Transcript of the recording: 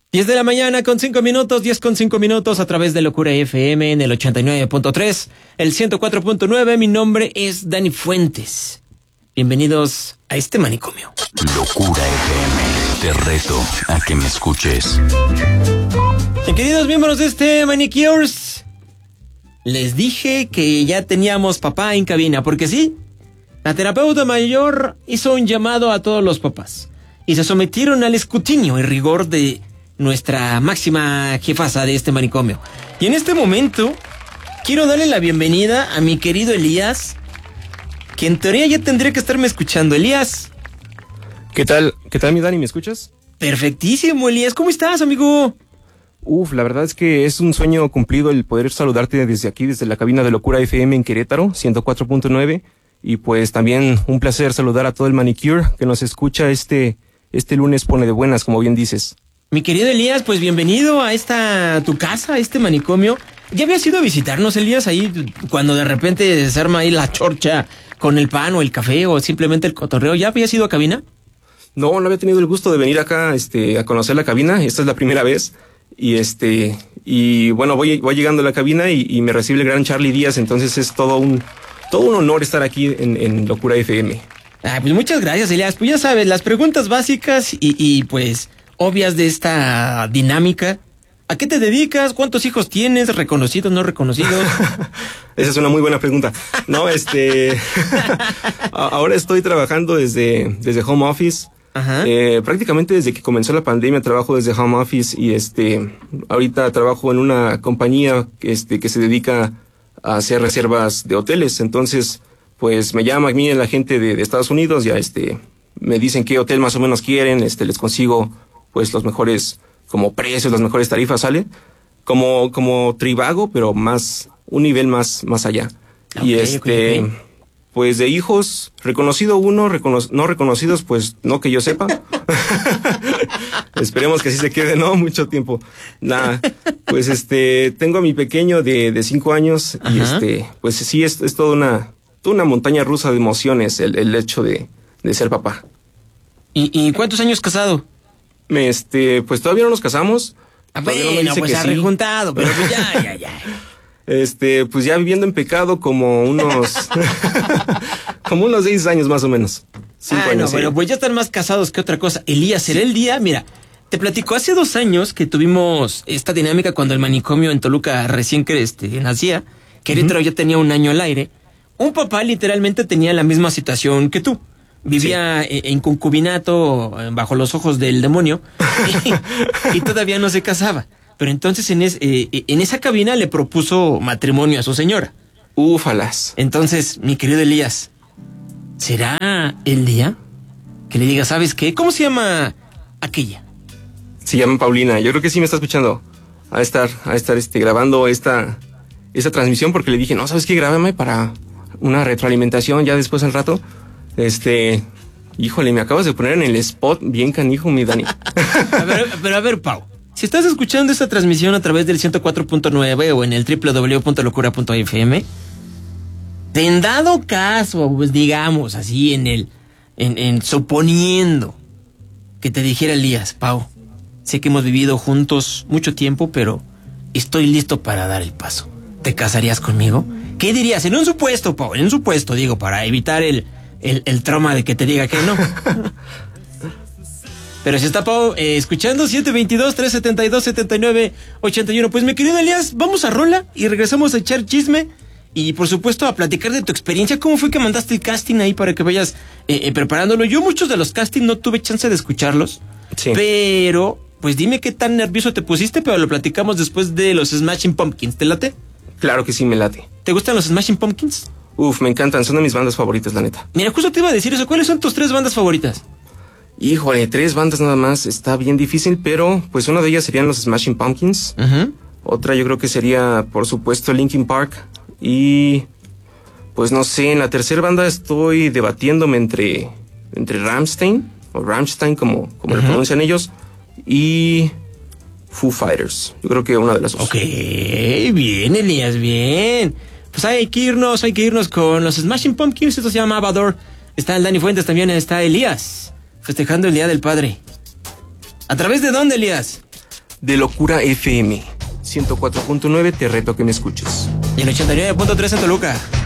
10 de la mañana con 5 minutos, 10 con 5 minutos a través de Locura FM en el 89.3, el 104.9. Mi nombre es Dani Fuentes. Bienvenidos a este manicomio. Locura FM, te reto a que me escuches. Y queridos miembros de este Manicures, les dije que ya teníamos papá en cabina, porque sí, la terapeuta mayor hizo un llamado a todos los papás y se sometieron al escrutinio y rigor de nuestra máxima jefasa de este manicomio. Y en este momento quiero darle la bienvenida a mi querido Elías, que en teoría ya tendría que estarme escuchando. Elías. ¿Qué tal? ¿Qué tal, mi Dani? ¿Me escuchas? Perfectísimo, Elías. ¿Cómo estás, amigo? La verdad es que es un sueño cumplido el poder saludarte desde aquí, desde la cabina de Locura FM en Querétaro, 104.9. Y pues también un placer saludar a todo el manicure que nos escucha este lunes pone de buenas, como bien dices. Mi querido Elías, pues bienvenido a tu casa, a este manicomio. ¿Ya habías ido a visitarnos, Elías, ahí cuando de repente se arma ahí la chorcha con el pan o el café o simplemente el cotorreo? ¿Ya habías ido a cabina? No había tenido el gusto de venir acá a conocer la cabina. Esta es la primera vez. Y bueno, voy llegando a la cabina y me recibe el gran Charlie Díaz. Entonces es todo un honor estar aquí en Locura FM. Pues muchas gracias, Elías. Pues ya sabes, las preguntas básicas y pues obvias de esta dinámica. ¿A qué te dedicas? ¿Cuántos hijos tienes? ¿Reconocidos, no reconocidos? Esa es una muy buena pregunta. No, ahora estoy trabajando desde home office. Ajá. Prácticamente desde que comenzó la pandemia trabajo desde home office y ahorita trabajo en una compañía que se dedica a hacer reservas de hoteles. Entonces, pues me llama a mí la gente de Estados Unidos, ya me dicen qué hotel más o menos quieren, les consigo pues los mejores como precios, las mejores tarifas, sale como Trivago, pero un nivel más allá. Okay, y okay. Pues de hijos, reconocido uno, no reconocidos, pues no que yo sepa. Esperemos que así se quede, ¿no? Mucho tiempo. Nada, pues tengo a mi pequeño de 5 años. Ajá. Y pues sí, es toda una montaña rusa de emociones el hecho de ser papá. ¿Y cuántos años casado? Pues todavía no nos casamos. Bueno, pues ha rejuntado, pero pues ya. Pues ya viviendo en pecado como unos 6 años más o menos. 5 años. No, pero pues ya están más casados que otra cosa. Elías, será el día, mira, te platico, hace 2 años que tuvimos esta dinámica cuando el manicomio en Toluca recién nacía. Querétaro ya tenía 1 año al aire. Un papá literalmente tenía la misma situación que tú. Vivía en concubinato bajo los ojos del demonio y todavía no se casaba. Pero entonces en esa cabina le propuso matrimonio a su señora. Úfalas. Entonces, mi querido Elías, ¿será el día que le diga, ¿sabes qué? ¿Cómo se llama aquella? Se llama Paulina. Yo creo que sí me está escuchando. A estar grabando esta transmisión porque le dije, no, ¿sabes qué? Grábame para una retroalimentación ya después al rato. Híjole, me acabas de poner en el spot bien canijo, mi Dani. A ver, Pau. Si estás escuchando esta transmisión a través del 104.9 o en el www.locura.fm, en dado caso, pues digamos así, en suponiendo que te dijera Elías, Pau, sé que hemos vivido juntos mucho tiempo, pero estoy listo para dar el paso. ¿Te casarías conmigo? ¿Qué dirías? En un supuesto, Pau, digo, para evitar el trauma de que te diga que no. Pero si está Pau escuchando, 722-372-7981. Pues mi querido Elías, vamos a rola y regresamos a echar chisme y por supuesto a platicar de tu experiencia. ¿Cómo fue que mandaste el casting ahí para que vayas preparándolo? Yo muchos de los castings no tuve chance de escucharlos. Sí. Pero, pues dime qué tan nervioso te pusiste, pero lo platicamos después de los Smashing Pumpkins. ¿Te late? Claro que sí, me late. ¿Te gustan los Smashing Pumpkins? Me encantan, son de mis bandas favoritas, la neta. Mira, justo te iba a decir eso. ¿Cuáles son tus 3 bandas favoritas? Híjole, 3 bandas nada más, está bien difícil, pero pues una de ellas serían los Smashing Pumpkins. Uh-huh. Otra yo creo que sería, por supuesto, Linkin Park. Y pues no sé, en la tercera banda estoy debatiéndome entre Rammstein, o Rammstein como uh-huh. lo pronuncian ellos, y Foo Fighters. Yo creo que una de las 2. Ok, bien, Elías, bien. Pues hay que irnos con los Smashing Pumpkins. Esto se llama Abador. Está el Dani Fuentes, también está Elías, festejando el Día del Padre. ¿A través de dónde, Elías? de Locura FM. 104.9, te reto a que me escuches. Y el 89.3 en Toluca.